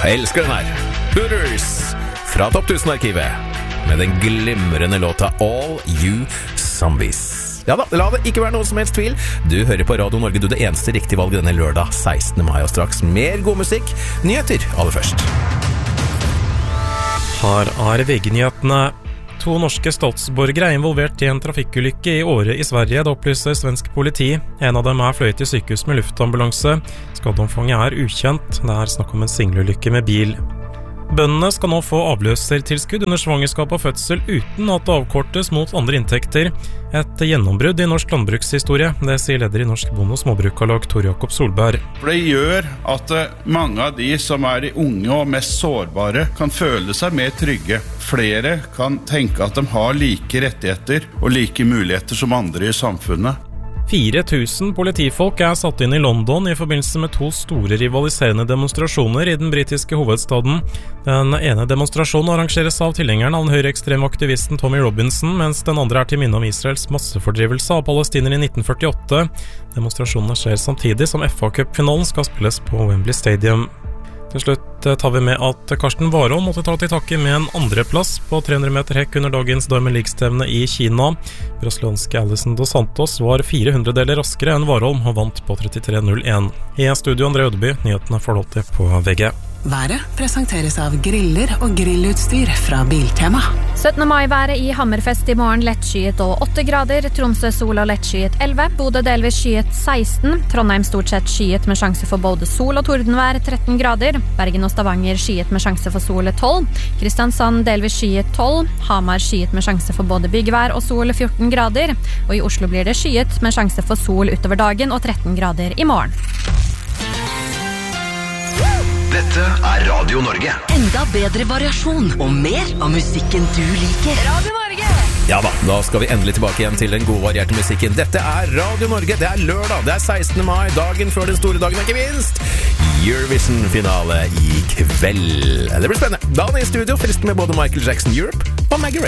Jeg elsker den her. Hooters fra Topp 1000-arkivet med den glimrende låta All You Zombies. Ja da, la det ikke være noen som helst tvil. Du hører på Radio Norge, du det eneste riktige valget denne lørdag 16. mai, og straks mer god musikk. Nyheter aller først. Her er VG-nyhetene. 2 norske statsborgere er involvert i en trafikkulykke i Åre i Sverige, det opplyser svensk politi. En av dem er fløyet til sykehus med luftambulanse. Skadeomfanget er ukjent. Det er snakk om en singelulykke med bil. Bøndene skal nå få avløsertilskudd under svangerskap og fødsel uten at det avkortes mot andre inntekter. Et gjennombrudd i norsk landbrukshistorie, det sier leder i Norsk Bonde- og Småbrukarlag Tor Jakob Solberg. For det gjør at mange av de som er de unge og mest sårbare kan føle seg mer trygge. Flere kan tenke at de har like rettigheter og like muligheter som andre i samfunnet. 4000 politifolk er satt inn i London i forbindelse med 2 store rivaliserende demonstrasjoner i den britiske hovedstaden. Den ene demonstrasjonen arrangeres av tilhengeren av den høyreekstreme aktivisten Tommy Robinson, mens den andre er til minne om Israels massefordrivelse av palestinere i 1948. Demonstrasjonene skjer samtidig som FA-cup-finalen skal spilles på Wembley Stadium. Til slutt tar vi med at Karsten Warholm måtte ta til takke med en andreplass på 300 meter hekk under dagens Diamond League-stevne i Kina. Brasilianske Alison dos Santos var 400 deler raskere enn Warholm og vant på 33.01. I studio André Ødeby, nyhetene får du til på VG. Været presenteres av griller og grillutstyr fra Biltema. 17. mai-været i Hammerfest i morgen lettskyet og 8 grader, Tromsø sol og lettskyet 11, Bodø delvis skyet 16, Trondheim stort sett skyet med sjanse for både sol og tordenvær 13 grader, Bergen og Stavanger skyet med sjanse for sol 12, Kristiansand delvis skyet 12, Hamar skyet med sjanse for både byggvær og sol 14 grader, og i Oslo blir det skyet med sjanse for sol utover dagen og 13 grader i morgen. Dette er Radio Norge. Enda bedre variasjon og mer av musikken du liker. Radio Norge! Ja da skal vi endelig tilbake igjen til den gode varierte musikken. Dette er Radio Norge, det er lørdag, det er 16. mai, dagen før den store dagen, ikke minst Eurovision-finale i kveld. Det blir spennende. Dan i studio, fristen med både Michael Jackson Europe og Maggie Ray.